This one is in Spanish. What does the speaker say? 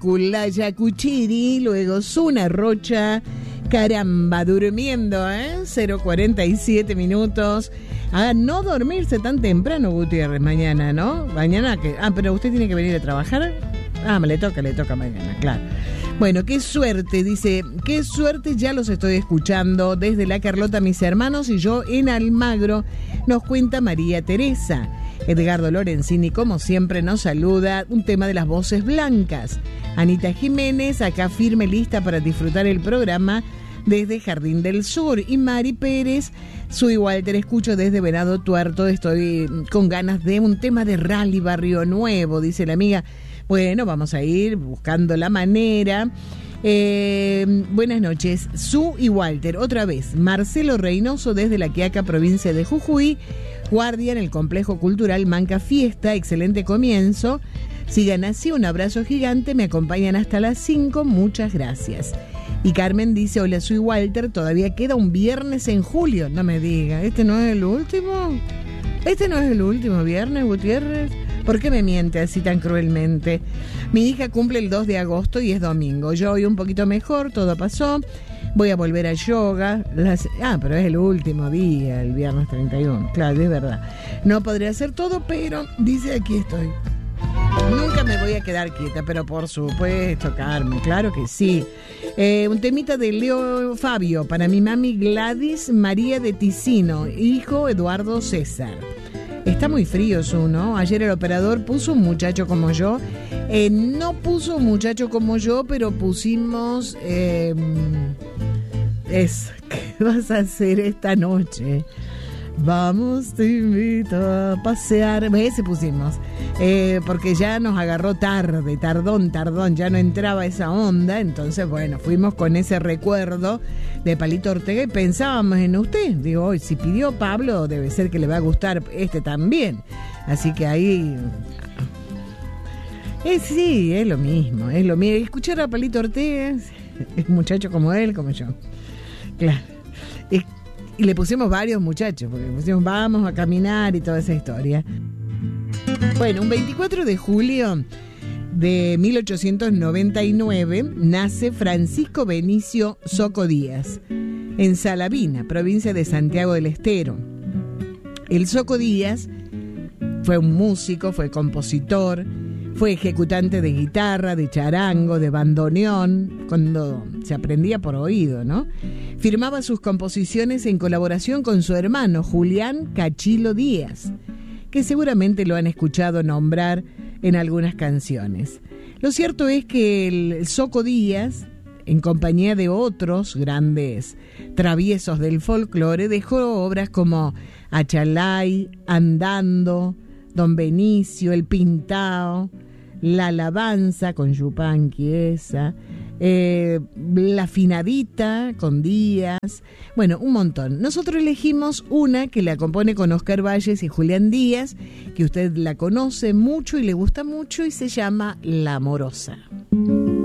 Drácula, Yacuchiri, luego Zuna Rocha. Caramba, durmiendo, 0:47 minutos. A no dormirse tan temprano, Gutiérrez, mañana, ¿no? Mañana que... pero usted tiene que venir a trabajar. Le toca mañana, claro. Bueno, qué suerte, dice, qué suerte, ya los estoy escuchando desde La Carlota, mis hermanos y yo en Almagro, nos cuenta María Teresa. Edgardo Lorenzini, como siempre, nos saluda, un tema de las voces blancas. Anita Jiménez, acá firme, lista para disfrutar el programa desde Jardín del Sur. Y Mari Pérez, soy Walter, escucho desde Venado Tuerto, estoy con ganas de un tema de Rally Barrio Nuevo, dice la amiga. Bueno, vamos a ir buscando la manera. Buenas noches, Su y Walter. Otra vez, Marcelo Reynoso desde La Quiaca, provincia de Jujuy. Guardia en el Complejo Cultural Manca Fiesta. Excelente comienzo. Sigan así, un abrazo gigante. Me acompañan hasta las 5. Muchas gracias. Y Carmen dice, hola, soy Walter. Todavía queda un viernes en julio. No me diga, ¿este no es el último? ¿Este no es el último viernes, Gutiérrez? ¿Por qué me miente así tan cruelmente? Mi hija cumple el 2 de agosto y es domingo. Yo hoy un poquito mejor, todo pasó. Voy a volver a yoga. Pero es el último día, el viernes 31. Claro, es verdad. No podré hacer todo, pero dice, aquí estoy. Nunca me voy a quedar quieta, pero por supuesto, Carmen, claro que sí. Un temita de Leo Fabio para mi mami Gladys María de Ticino, hijo Eduardo César. Está muy frío su, ¿no? Ayer el operador puso un muchacho como yo. No puso un muchacho como yo, pero pusimos... ¿Qué vas a hacer esta noche? Vamos, te invito a pasear. Ese pusimos. Porque ya nos agarró tardón, ya no entraba esa onda. Entonces, bueno, fuimos con ese recuerdo de Palito Ortega y pensábamos en usted. Digo, hoy si pidió Pablo, debe ser que le va a gustar este también. Así que ahí... sí, es lo mismo. Escuchar a Palito Ortega, es un muchacho como él, como yo. Claro. Y le pusimos varios muchachos, porque le pusimos vamos a caminar y toda esa historia. Bueno, un 24 de julio de 1899 nace Francisco Benicio Zoco Díaz, en Salavina, provincia de Santiago del Estero. El Zoco Díaz fue un músico, fue compositor, fue ejecutante de guitarra, de charango, de bandoneón, cuando se aprendía por oído, ¿no? Firmaba sus composiciones en colaboración con su hermano Julián Cachilo Díaz, que seguramente lo han escuchado nombrar en algunas canciones. Lo cierto es que el Zoco Díaz, en compañía de otros grandes traviesos del folclore, dejó obras como Achalay, Andando, Don Benicio, El Pintao, La Alabanza con Yupanqui esa, La Afinadita con Díaz, bueno, un montón. Nosotros elegimos una que la compone con Oscar Valles y Julián Díaz, que usted la conoce mucho y le gusta mucho y se llama La Amorosa.